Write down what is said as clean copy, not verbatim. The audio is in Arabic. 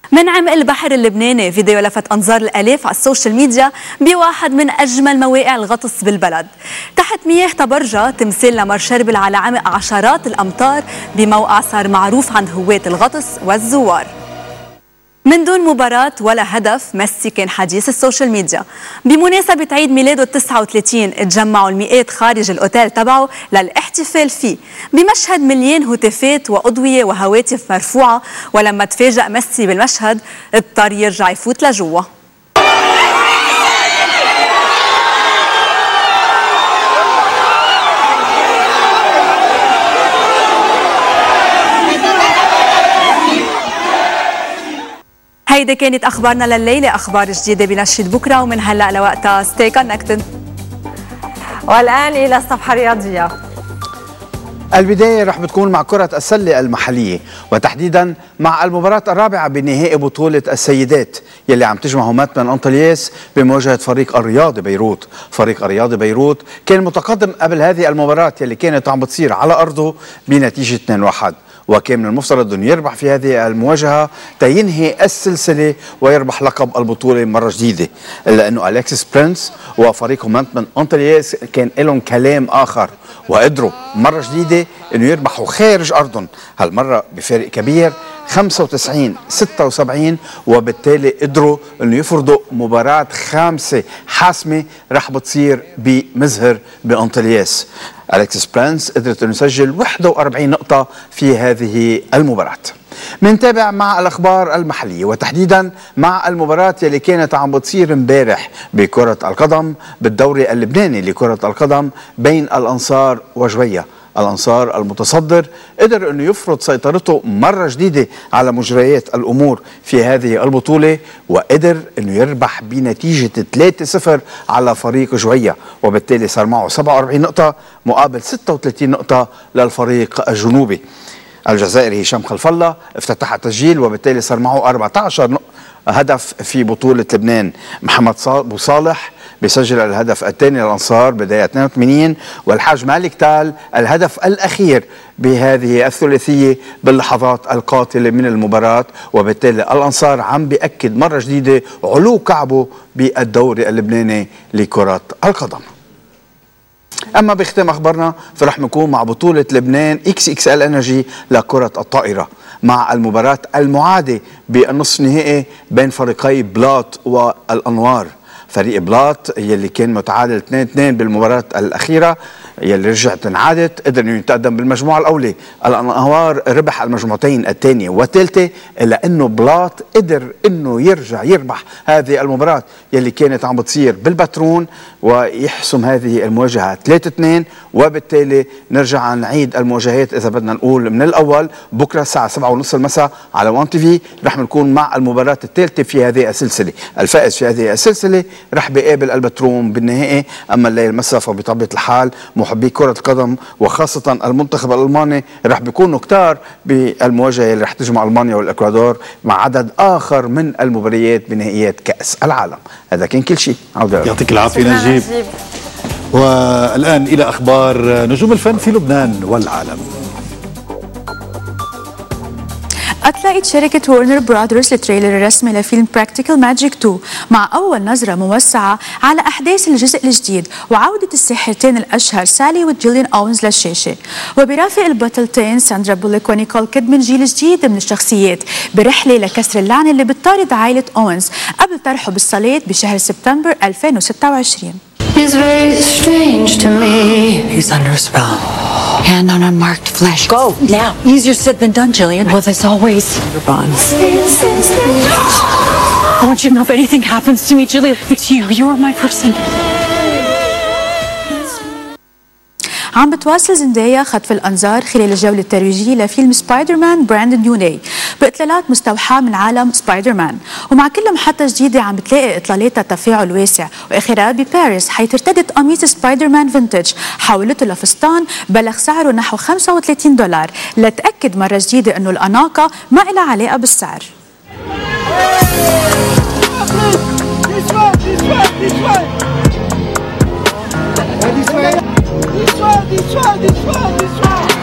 من عمق البحر اللبناني، فيديو لفت أنظار الآلاف على السوشيال ميديا بواحد من أجمل مواقع الغطس بالبلد. تحت مياه طبرجة تمثال لمر شربل على عمق عشرات الأمتار بموقع صار معروف عند هواة الغطس والزوار. من دون مباراة ولا هدف، ميسي كان حديث السوشيال ميديا. بمناسبة عيد ميلاده 39 تجمعوا المئات خارج الأوتيل تبعه للاحتفال فيه بمشهد مليان هتافات وأضوية وهواتف مرفوعة، ولما تفاجأ ميسي بالمشهد اضطر يرجع يفوت لجوا. هيدي كانت أخبارنا لليلة، أخبار جديدة بنشرة بكرة، ومن هلأ لوقتها ستي كونكتد. والآن إلى الصفحة الرياضية. البداية رح بتكون مع كرة السلة المحلية، وتحديدا مع المباراة الرابعة بنهائي بطولة السيدات يلي عم تجمع هومات من أنطلياس بمواجهة فريق الرياضي بيروت. فريق الرياضي بيروت كان متقدم قبل هذه المباراة يلي كانت عم بتصير على أرضه بنتيجة 2-1، وكان من المفترض أن يربح في هذه المواجهة تينهي السلسلة ويربح لقب البطولة مرة جديدة، إلا أنه أليكسيس برينس وفريق هومات من أنطلياس كان لهم كلام آخر، وقدروا مرة جديدة أنه يربحوا خارج أرضهم، هالمرة بفارق كبير 95-76، وبالتالي قدروا أنه يفرضوا مباراة خامسة حاسمة رح بتصير بمزهر بأنطلياس. أليكسيس برينس قدرت أن يسجل 41 نقطة في هذه المباراة. منتابع مع الأخبار المحلية، وتحديدا مع المباراة اللي كانت عم بتصير امبارح بكرة القدم بالدوري اللبناني لكرة القدم بين الأنصار وجوية. الأنصار المتصدر قدر أنه يفرض سيطرته مرة جديدة على مجريات الأمور في هذه البطولة، وقدر أنه يربح بنتيجة 3-0 على فريق جوية، وبالتالي صار معه 47 نقطة مقابل 36 نقطة للفريق الجنوبي. الجزائري هشام خلف الله افتتح التسجيل، وبالتالي صار معه 14 هدف في بطولة لبنان. محمد أبو صالح بيسجل الهدف الثاني للأنصار بداية 82، والحاج مالك تال الهدف الأخير بهذه الثلاثية باللحظات القاتلة من المباراة، وبالتالي الأنصار عم بيأكد مرة جديدة علو كعبه بالدوري اللبناني لكرة القدم. أما بختام أخبارنا فرح نكون مع بطولة لبنان XXL انرجي لكرة الطائرة مع المباراة المعادة بالنصف النهائي بين فريقي بلاط والأنوار. فريق بلاط يلي كان متعادل 2-2 بالمباراة الأخيرة يلي رجعت انعادت قدر انه يتقدم بالمجموعة الأولى. الأنوار ربح المجموعتين الثانية والثالثة، إلا أنه بلاط قدر أنه يرجع يربح هذه المباراة يلي كانت عم بتصير بالبترون ويحسم هذه المواجهة 3-2، وبالتالي نرجع نعيد المواجهات إذا بدنا نقول من الأول بكرة الساعة 7:30 المساء على وان تي في. رح نكون مع المباراة الثالثة في هذه السلسلة. الفائز في هذه السلسلة رح بيقابل البترون بالنهائي. أما الليل مساء فبطبيعة الحال محبي كرة القدم وخاصة المنتخب الألماني رح بيكونوا كتار بالمواجهة اللي رح تجمع ألمانيا والإكوادور مع عدد آخر من المباريات بنهائيات كأس العالم. هذا كان كل شيء. يعطيك العافية نجيب. والآن إلى أخبار نجوم الفن في لبنان والعالم. أطلقت شركة وورنر براذرز التريلر الرسمي لفيلم براكتيكال ماجيك 2 مع أول نظرة موسعة على أحداث الجزء الجديد وعودة الساحرتين الأشهر سالي وجيليان أوينز للشاشة، وبرافق البطلتين ساندرا بوليك ونيكول كيدمان جيل جديد من الشخصيات برحلة لكسر اللعنة اللي بتطارد عائلة أوينز قبل طرحه بالصالات بشهر سبتمبر 2026. He's very strange to me. He's under a spell. Hand on unmarked flesh. Go now. Easier said than done, Jillian. Well, there's always Your bonds. I want you to know if anything happens to me, Jillian, it's you. You are my person. عم بتواصل زندايا خطف الأنظار خلال الجولة الترويجية لفيلم سبايدر مان براند نيو داي بإطلالات مستوحاة من عالم سبايدر مان، ومع كل محطة جديدة عم بتلاقي إطلالاتها تفاعل واسع، وآخرها بباريس حيث ارتدت قميص سبايدر مان فينتج حولته لفستان بلغ سعره نحو $35 لتأكد مرة جديدة أنه الأناقة ما لها علاقة بالسعر. This way.